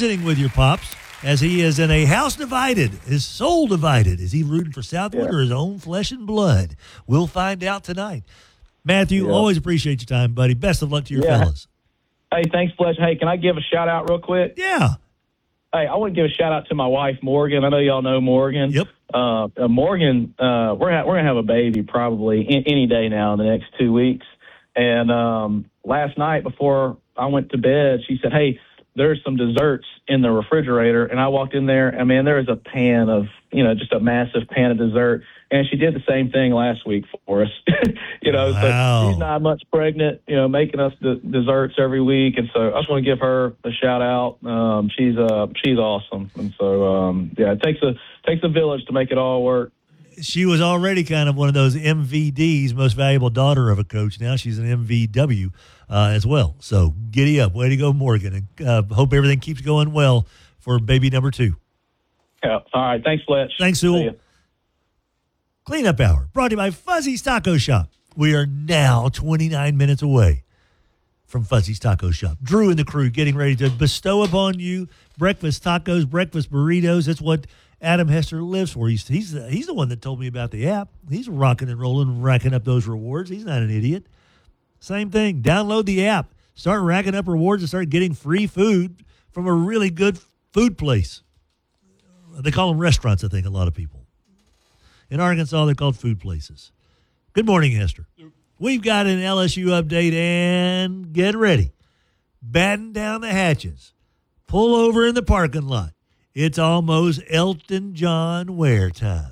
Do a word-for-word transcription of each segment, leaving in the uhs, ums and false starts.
visiting with your pops as he is in a house divided, his soul divided. Is he rooting for Southwood yeah. or his own flesh and blood? We'll find out tonight. Matthew, yeah. always appreciate your time, buddy. Best of luck to your yeah. fellas. Hey, thanks, Fletch. Hey, can I give a shout-out real quick? Yeah. Hey, I want to give a shout-out to my wife, Morgan. I know y'all know Morgan. Yep. Uh, uh, Morgan, uh, we're ha- we're going to have a baby probably in- any day now in the next two weeks. And um, last night before I went to bed, she said, hey, there's some desserts in the refrigerator. And I walked in there, and, man, there was a pan of, you know, just a massive pan of dessert. And she did the same thing last week for us. you know, wow. so she's nine months pregnant, you know, making us the desserts every week. And so I just want to give her a shout out. Um, she's uh, she's awesome. And so, um, yeah, it takes a takes a village to make it all work. She was already kind of one of those M V Ds, most valuable daughter of a coach. Now she's an M V W uh, as well. So giddy up. Way to go, Morgan. And uh, hope everything keeps going well for baby number two. Yeah. All right. Thanks, Fletch. Thanks, Sewell. Cleanup Hour, brought to you by Fuzzy's Taco Shop. We are now twenty-nine minutes away from Fuzzy's Taco Shop. Drew and the crew getting ready to bestow upon you breakfast tacos, breakfast burritos. That's what Adam Hester lives for. He's he's the, he's the one that told me about the app. He's rocking and rolling, racking up those rewards. He's not an idiot. Same thing. Download the app. Start racking up rewards and start getting free food from a really good food place. They call them restaurants, I think, a lot of people. In Arkansas, they're called food places. Good morning, Hester. We've got an L S U update, and get ready. Batten down the hatches. Pull over in the parking lot. It's almost Elton John wear time.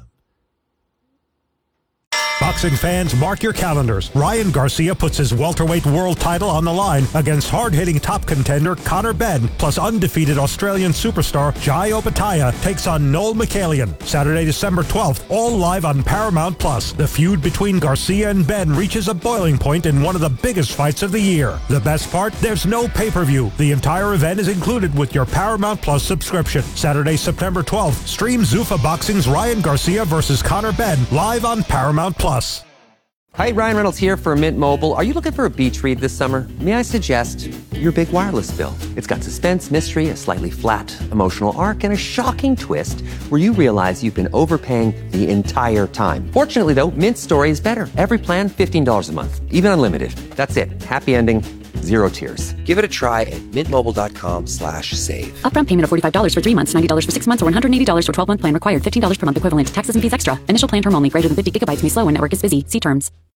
Boxing fans, mark your calendars. Ryan Garcia puts his welterweight world title on the line against hard-hitting top contender Conor Benn, plus undefeated Australian superstar Jai Opetaia takes on Noel Michaelian. Saturday, December twelfth, all live on Paramount Plus. The feud between Garcia and Benn reaches a boiling point in one of the biggest fights of the year. The best part? There's no pay-per-view. The entire event is included with your Paramount Plus subscription. Saturday, September twelfth, stream Zuffa Boxing's Ryan Garcia versus Conor Benn live on Paramount Plus. Hi, Ryan Reynolds here for Mint Mobile. Are you looking for a beach read this summer? May I suggest your big wireless bill? It's got suspense, mystery, a slightly flat emotional arc, and a shocking twist where you realize you've been overpaying the entire time. Fortunately, though, Mint's story is better. Every plan, fifteen dollars a month, even unlimited. That's it. Happy ending. Zero tears. Give it a try at mintmobile.com slash save. Upfront payment of forty-five dollars for three months, ninety dollars for six months, or one hundred eighty dollars for twelve-month plan required. fifteen dollars per month equivalent. Taxes and fees extra. Initial plan term only. Greater than fifty gigabytes may slow when network is busy. See terms.